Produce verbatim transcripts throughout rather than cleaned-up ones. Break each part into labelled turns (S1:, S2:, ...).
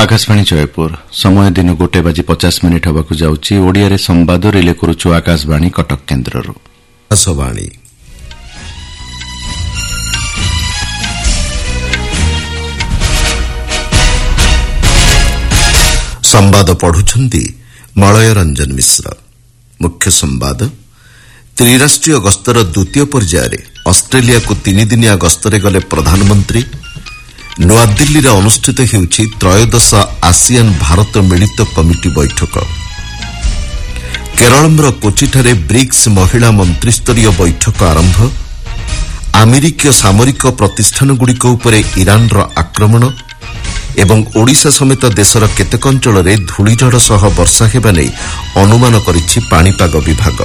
S1: आकाशवाणी जयपुर समय दिन गोटे बाजी पचास मिनिट हवाकू जाउची। ओडियारे संवाद रिले करुछु आकाशवाणी कटक केन्द्ररू।
S2: आकाशवाणी संवाद पढ़ुछंती मलय रंजन मिश्र। मुख्य संवाद त्रिराष्ट्रीय गस्तर द्वितीय पर्यायर ऑस्ट्रेलिया को तीन दिनिया गस्तरे गले प्रधानमंत्री। नूआदिल्ली रे अनुष्ठित हेउछि त्रयोदश आसियान भारत मिलित कमिटी बैठक। केरळर कोचिठारे ब्रिक्स महिला मंत्रिस्तरीय बैठक आरंभ। अमेरिकीय सामरिक प्रतिष्ठानगुड़िक उपरे इरानर आक्रमण एवं ओडिशा समेत देशर केतेक अंचल धूलीझड़ सह वर्षा हेबा नै अनुमान करिछि पाणीपाग विभाग।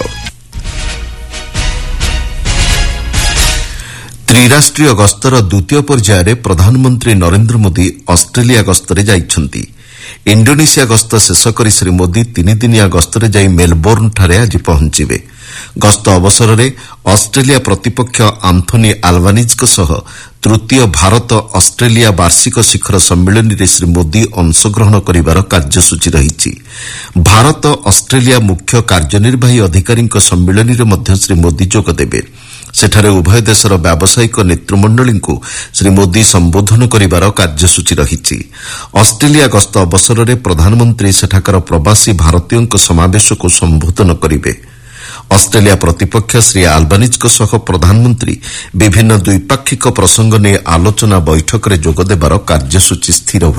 S2: त्रिराष्ट्रीय गस्तर द्वितीय पर्यायर प्रधानमंत्री नरेंद्र मोदी ऑस्ट्रेलिया गस्तरे जाइछंती। इंडोनेशिया गस्त शेष करी श्री मोदी तीन दिनिया गस्तरे जाई मेलबोर्न ठारे आज पहुंचिबे। गस्त अवसर में ऑस्ट्रेलिया प्रतिपक्ष आंथोनी आल्बानीज सह तृतीय भारत ऑस्ट्रेलिया वार्षिक शिखर सम्मेलन में श्री मोदी अंशग्रहण करिवार कार्यसूची रही। भारत ऑस्ट्रेलिया मुख्य कार्यनिर्वाही अधिकारी सम्मेलन में मध्य श्री मोदी जोगदेवे। सेठारे उभय देशर व्यावसायिक नेतृमंडली को श्री मोदी संबोधन करिवार कार्यसूची रही। ऑस्ट्रेलिया गस्त अवसर में प्रधानमंत्री सेठाकर प्रवासी भारतीयों समावेश को संबोधन करिवे। ऑस्ट्रेलिया प्रतिपक्ष श्री आल्बानीज सह प्रधानमंत्री विभिन्न द्विपाक्षिक प्रसंग ने आलोचना बैठक में जोगदेवार कार्यसूची स्थिर